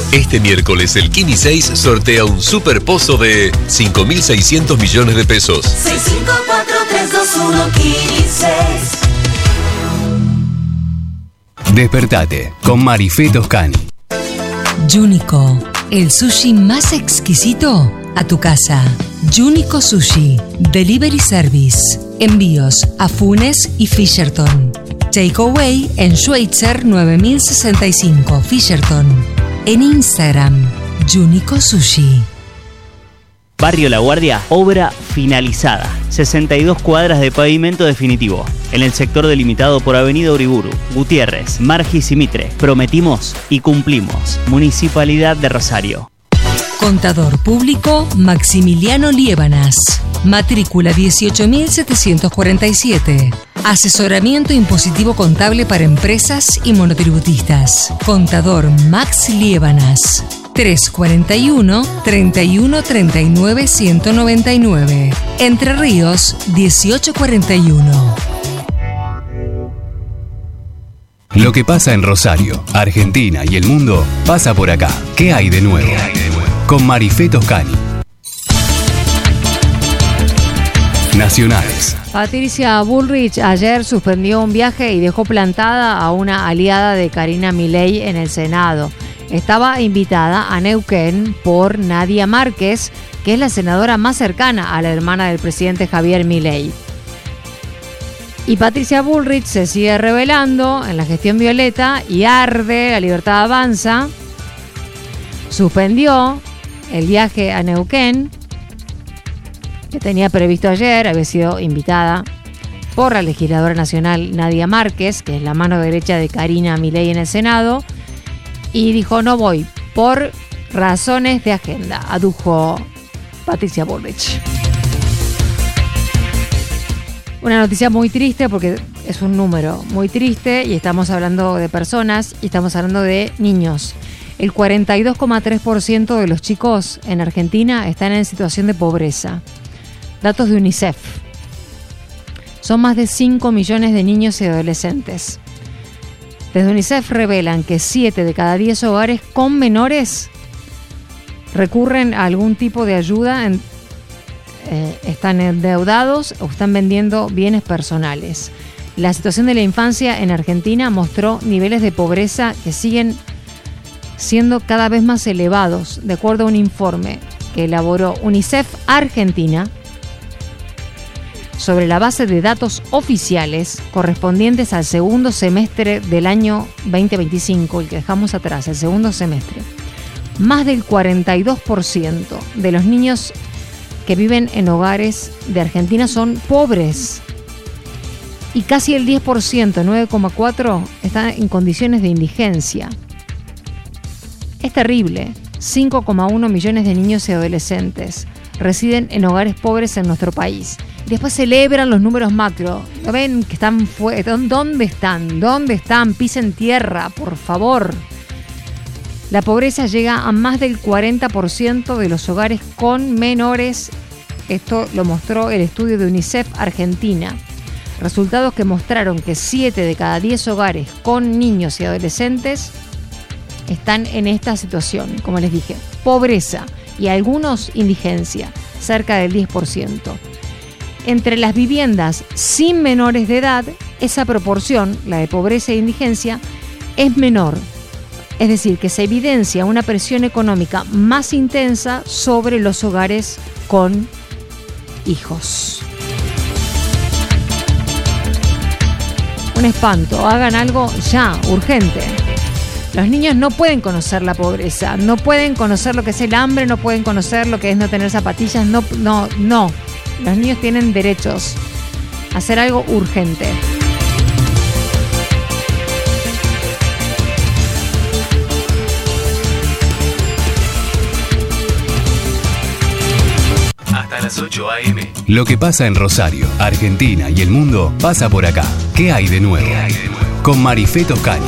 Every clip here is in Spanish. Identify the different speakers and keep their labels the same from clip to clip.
Speaker 1: Este miércoles el Kini 6 sortea un super pozo de 5.600 millones de pesos.
Speaker 2: 654-321 Kini 6.
Speaker 3: Despertate con Marifé Toscani.
Speaker 4: Junico, el sushi más exquisito a tu casa. Junico Sushi, Delivery Service. Envíos a Funes y Fisherton. Takeaway en Schweitzer 9065, Fisherton. En Instagram, Junico Sushi.
Speaker 5: Barrio La Guardia, obra finalizada. 62 cuadras de pavimento definitivo. En el sector delimitado por Avenida Uriburu, Gutiérrez, Margis y Mitre. Prometimos y cumplimos. Municipalidad de Rosario.
Speaker 4: Contador Público Maximiliano Liébanas. Matrícula 18.747. Asesoramiento impositivo contable para empresas y monotributistas. Contador Max Liébanas. 341-3139-199. Entre Ríos, 1841.
Speaker 3: Lo que pasa en Rosario, Argentina y el mundo pasa por acá. ¿Qué hay de nuevo? Con Marifé Toscani. Nacionales.
Speaker 6: Patricia Bullrich ayer suspendió un viaje y dejó plantada a una aliada de Karina Milei en el Senado. Estaba invitada a Neuquén por Nadia Márquez, que es la senadora más cercana a la hermana del presidente Javier Milei. Y Patricia Bullrich se sigue revelando en la gestión violeta y arde La Libertad Avanza. Suspendió el viaje a Neuquén, que tenía previsto ayer, había sido invitada por la legisladora nacional Nadia Márquez, que es la mano derecha de Karina Milei en el Senado, y dijo no voy por razones de agenda, adujo Patricia Bullrich. Una noticia muy triste porque es un número muy triste y estamos hablando de personas y estamos hablando de niños. El 42,3% de los chicos en Argentina están en situación de pobreza. Datos de UNICEF. Son más de 5 millones de niños y adolescentes. Desde UNICEF revelan que 7 de cada 10 hogares con menores recurren a algún tipo de ayuda, están endeudados o están vendiendo bienes personales. La situación de la infancia en Argentina mostró niveles de pobreza que siguen siendo cada vez más elevados, de acuerdo a un informe que elaboró UNICEF Argentina sobre la base de datos oficiales correspondientes al segundo semestre del año 2025, el que dejamos atrás, el segundo semestre. Más del 42% de los niños que viven en hogares de Argentina son pobres y casi el 10%, 9,4%, están en condiciones de indigencia. Es terrible. 5,1 millones de niños y adolescentes residen en hogares pobres en nuestro país. Después celebran los números macro. ¿Ven que están fuera? ¿Dónde están? ¿Dónde están? Pisen tierra, por favor. La pobreza llega a más del 40% de los hogares con menores. Esto lo mostró el estudio de UNICEF Argentina. Resultados que mostraron que 7 de cada 10 hogares con niños y adolescentes están en esta situación, como les dije, pobreza y algunos indigencia, cerca del 10%. Entre las viviendas sin menores de edad, esa proporción, la de pobreza e indigencia, es menor. Es decir, que se evidencia una presión económica más intensa sobre los hogares con hijos. Un espanto, hagan algo ya, urgente. Los niños no pueden conocer la pobreza, no pueden conocer lo que es el hambre, no pueden conocer lo que es no tener zapatillas, no. Los niños tienen derechos a hacer algo urgente.
Speaker 3: Hasta las 8 a.m. Lo que pasa en Rosario, Argentina y el mundo pasa por acá. ¿Qué hay de nuevo? Con Marifé Toscani.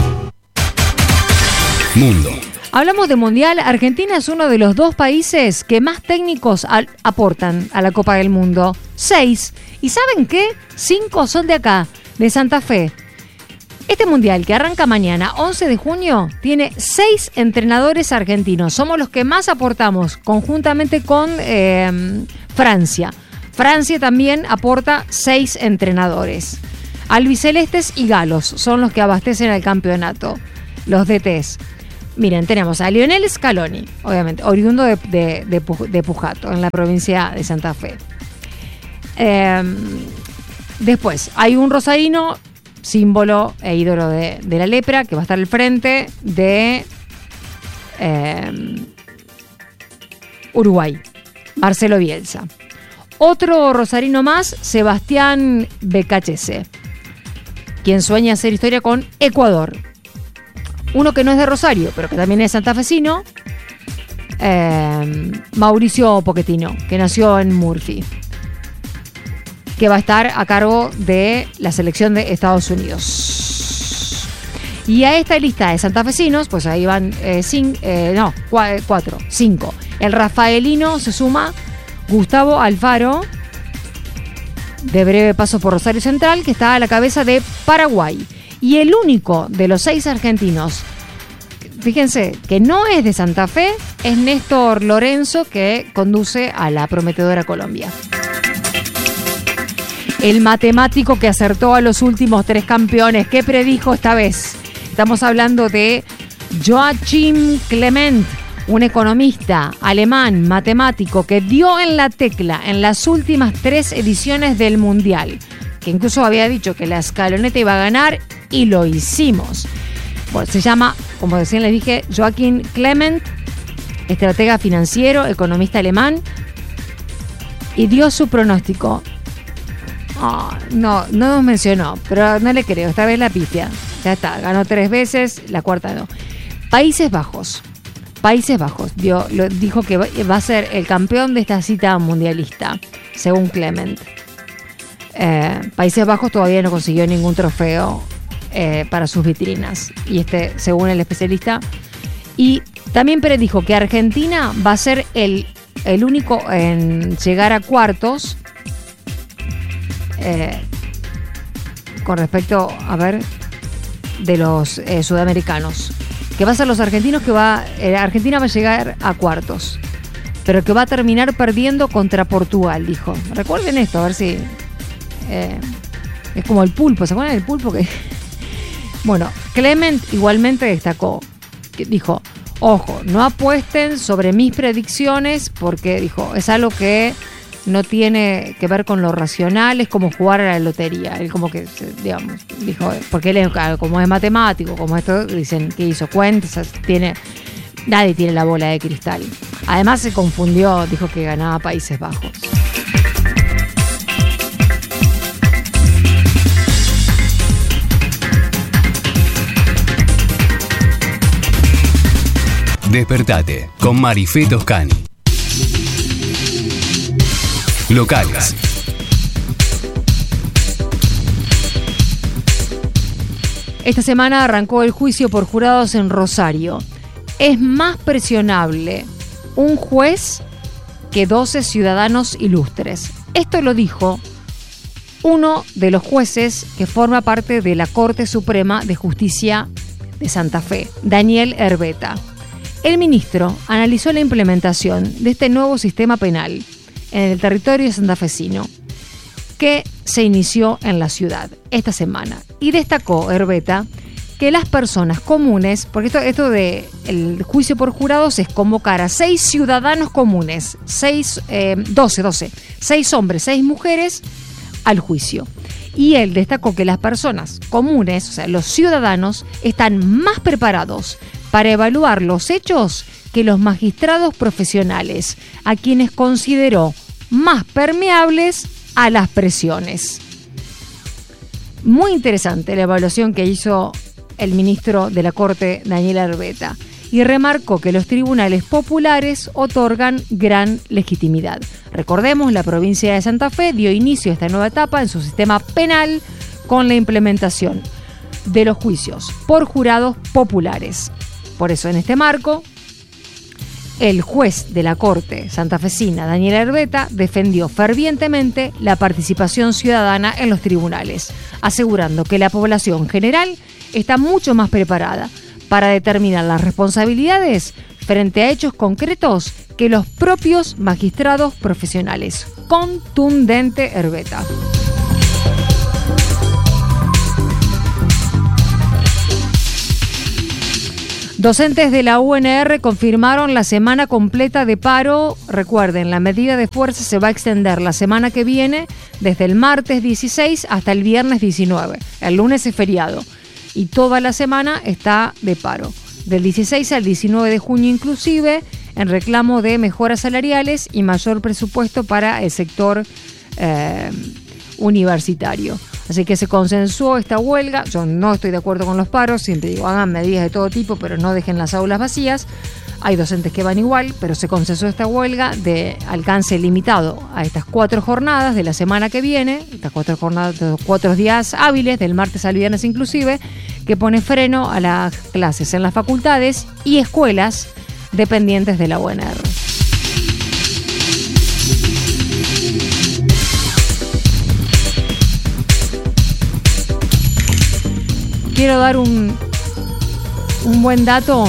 Speaker 3: Mundo.
Speaker 6: Hablamos de Mundial. Argentina es uno de los 2 países que más técnicos aportan a la Copa del Mundo. 6. ¿Y saben qué? 5 son de acá, de Santa Fe. Este mundial que arranca mañana, 11 de junio, tiene 6 entrenadores argentinos. Somos los que más aportamos conjuntamente con Francia. Francia también aporta 6 entrenadores. Albicelestes y galos son los que abastecen al campeonato, los DTs. Miren, tenemos a Lionel Scaloni, obviamente, oriundo de Pujato, en la provincia de Santa Fe. Después, hay un rosarino, símbolo e ídolo de la lepra, que va a estar al frente de Uruguay, Marcelo Bielsa. Otro rosarino más, Sebastián Becachese, quien sueña hacer historia con Ecuador. Uno que no es de Rosario, pero que también es santafesino, Mauricio Pochettino, que nació en Murphy, que va a estar a cargo de la selección de Estados Unidos. Y a esta lista de santafesinos, pues ahí van 5. El rafaelino se suma Gustavo Alfaro, de breve paso por Rosario Central, que está a la cabeza de Paraguay. Y el único de los 6 argentinos, fíjense, que no es de Santa Fe, es Néstor Lorenzo, que conduce a la prometedora Colombia. El matemático que acertó a los últimos 3 campeones, ¿qué predijo esta vez? Estamos hablando de Joachim Clement, un economista alemán, matemático, que dio en la tecla en las últimas 3 ediciones del Mundial, que incluso había dicho que la escaloneta iba a ganar, y lo hicimos. Bueno, se llama, como decían, les dije, Joachim Clement, estratega financiero, economista alemán, y dio su pronóstico. No nos mencionó, pero no le creo, esta vez la pifia. Ya está, ganó 3 veces, la cuarta no. Países Bajos dijo que va a ser el campeón de esta cita mundialista, según Clement. Países Bajos todavía no consiguió ningún trofeo para sus vitrinas, y según el especialista. Y también predijo que Argentina va a ser el único en llegar a cuartos, con respecto, de los sudamericanos, que va a ser los argentinos, Argentina va a llegar a cuartos, pero que va a terminar perdiendo contra Portugal, dijo. Recuerden esto, a ver si es como el pulpo, ¿se acuerdan del pulpo? Bueno, Clement igualmente destacó, dijo, ojo, no apuesten sobre mis predicciones, porque, dijo, es algo que no tiene que ver con lo racional, es como jugar a la lotería. Él como que, digamos, dijo, porque él como es matemático, como esto, dicen que hizo cuentas, nadie tiene la bola de cristal. Además se confundió, dijo que ganaba Países Bajos.
Speaker 3: Despertate con Marifé Toscani. Locales.
Speaker 6: Esta semana arrancó el juicio por jurados en Rosario. Es más presionable un juez que 12 ciudadanos ilustres. Esto lo dijo uno de los jueces que forma parte de la Corte Suprema de Justicia de Santa Fe, Daniel Herbeta. El ministro analizó la implementación de este nuevo sistema penal en el territorio santafesino, que se inició en la ciudad esta semana, y destacó Herbeta que las personas comunes, porque esto de el juicio por jurados es convocar a 6 ciudadanos comunes, 12, 6 hombres, 6 mujeres al juicio. Y él destacó que las personas comunes, o sea, los ciudadanos, están más preparados para evaluar los hechos que los magistrados profesionales, a quienes consideró más permeables a las presiones. Muy interesante la evaluación que hizo el ministro de la Corte, Daniel Herbeta, y remarcó que los tribunales populares otorgan gran legitimidad. Recordemos, la provincia de Santa Fe dio inicio a esta nueva etapa en su sistema penal con la implementación de los juicios por jurados populares. Por eso, en este marco, el juez de la Corte santafesina, Daniel Herbeta, defendió fervientemente la participación ciudadana en los tribunales, asegurando que la población general está mucho más preparada para determinar las responsabilidades frente a hechos concretos que los propios magistrados profesionales. Contundente Herbeta. Docentes de la UNR confirmaron la semana completa de paro. Recuerden, la medida de fuerza se va a extender la semana que viene, desde el martes 16 hasta el viernes 19. El lunes es feriado y toda la semana está de paro. Del 16 al 19 de junio inclusive, en reclamo de mejoras salariales y mayor presupuesto para el sector universitario. Así que se consensuó esta huelga. Yo no estoy de acuerdo con los paros, siempre digo, hagan medidas de todo tipo, pero no dejen las aulas vacías. Hay docentes que van igual, pero se consensuó esta huelga de alcance limitado a estas 4 jornadas de la semana que viene, estas 4 jornadas, 4 días hábiles, del martes al viernes inclusive, que pone freno a las clases en las facultades y escuelas dependientes de la UNR. Quiero dar un buen dato.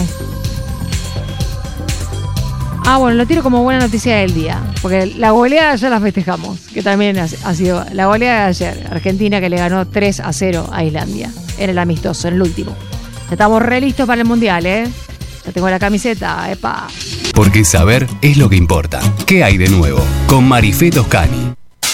Speaker 6: Bueno, lo tiro como buena noticia del día, porque la goleada ya la festejamos, que también ha sido la goleada de ayer. Argentina que le ganó 3-0 a Islandia en el amistoso, en el último. Ya estamos re listos para el Mundial, ¿eh? Ya tengo la camiseta, epa.
Speaker 3: Porque saber es lo que importa. ¿Qué hay de nuevo? Con Marifé Toscani.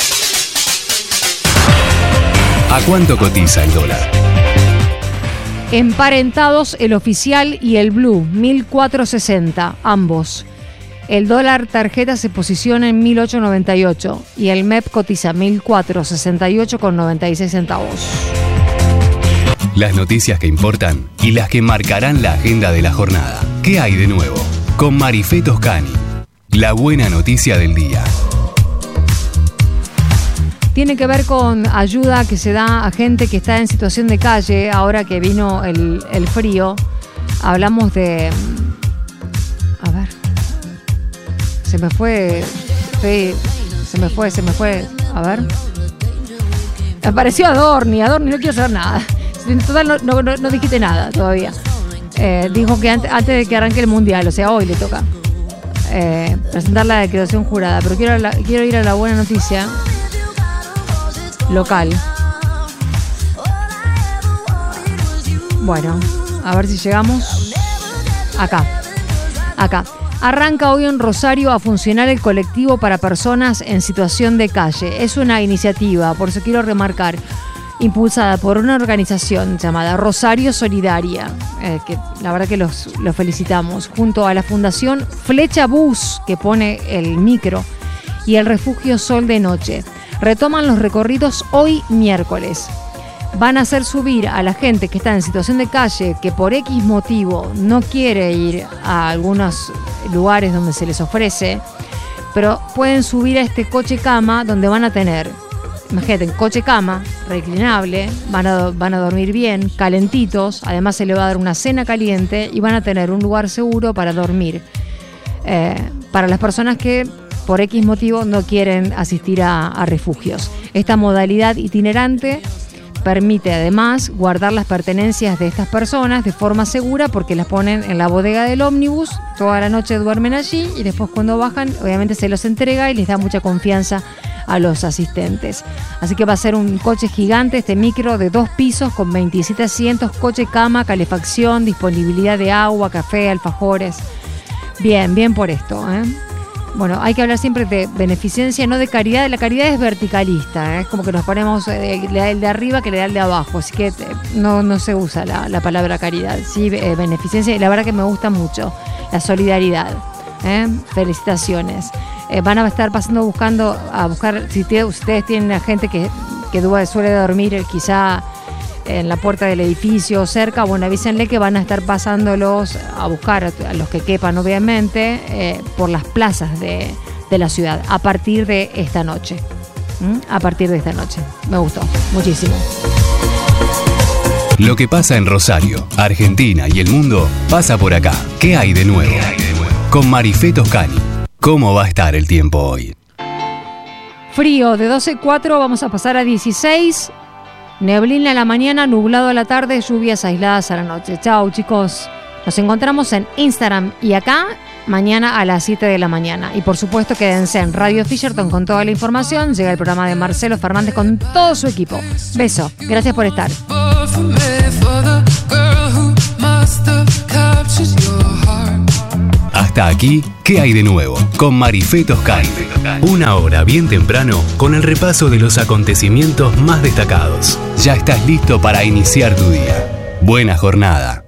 Speaker 3: ¿A cuánto cotiza el dólar?
Speaker 6: Emparentados el oficial y el blue, 1.460, ambos. El dólar tarjeta se posiciona en 1.898 y el MEP cotiza 1.468,96 centavos.
Speaker 3: Las noticias que importan y las que marcarán la agenda de la jornada. ¿Qué hay de nuevo? Con Marifé Toscani. La buena noticia del día.
Speaker 6: Tiene que ver con ayuda que se da a gente que está en situación de calle. Ahora que vino el frío, hablamos de... A ver. Se me fue. A ver. Apareció Adorni, no quiero saber nada. En total no dijiste nada todavía. Dijo que antes de que arranque el Mundial, o sea, hoy le toca presentar la declaración jurada. Pero quiero ir a la buena noticia local. Bueno, a ver si llegamos. Acá. Arranca hoy en Rosario a funcionar el colectivo para personas en situación de calle. Es una iniciativa, por eso quiero remarcar, impulsada por una organización llamada Rosario Solidaria, que la verdad que los felicitamos, junto a la Fundación Flecha Bus, que pone el micro, y el Refugio Sol de Noche. Retoman los recorridos hoy miércoles. Van a hacer subir a la gente que está en situación de calle, que por X motivo no quiere ir a algunos lugares donde se les ofrece, pero pueden subir a este coche cama donde van a tener, imagínate, coche cama, reclinable, van a dormir bien, calentitos, además se les va a dar una cena caliente y van a tener un lugar seguro para dormir. Para las personas que por X motivo no quieren asistir a refugios. Esta modalidad itinerante permite además guardar las pertenencias de estas personas de forma segura porque las ponen en la bodega del ómnibus, toda la noche duermen allí y después cuando bajan obviamente se los entrega y les da mucha confianza a los asistentes. Así que va a ser un coche gigante, este micro de 2 pisos con 27 asientos, coche cama, calefacción, disponibilidad de agua, café, alfajores. Bien por esto, ¿eh? Bueno, hay que hablar siempre de beneficencia, no de caridad. La caridad es verticalista, ¿eh? Es como que nos ponemos le da el de arriba que le da el de abajo. Así que no se usa la palabra caridad. Sí, beneficencia, y la verdad que me gusta mucho la solidaridad, ¿eh? Felicitaciones. Van a estar pasando a buscar, si ustedes tienen a gente que suele dormir quizá en la puerta del edificio cerca, bueno, avísenle que van a estar pasándolos a buscar a los que quepan, obviamente, por las plazas de la ciudad a partir de esta noche. A partir de esta noche. Me gustó muchísimo.
Speaker 3: Lo que pasa en Rosario, Argentina y el mundo pasa por acá. ¿Qué hay de nuevo? Con Marifé Toscani. ¿Cómo va a estar el tiempo hoy?
Speaker 6: Frío, de 12,4 vamos a pasar a 16. Neblina a la mañana, nublado a la tarde, lluvias aisladas a la noche. Chau, chicos. Nos encontramos en Instagram y acá mañana a las 7 de la mañana. Y por supuesto quédense en Radio Fisherton con toda la información. Llega el programa de Marcelo Fernández con todo su equipo. Beso. Gracias por estar.
Speaker 3: Hasta aquí, ¿qué hay de nuevo? Con Marifé Toscani. Una hora bien temprano con el repaso de los acontecimientos más destacados. Ya estás listo para iniciar tu día. Buena jornada.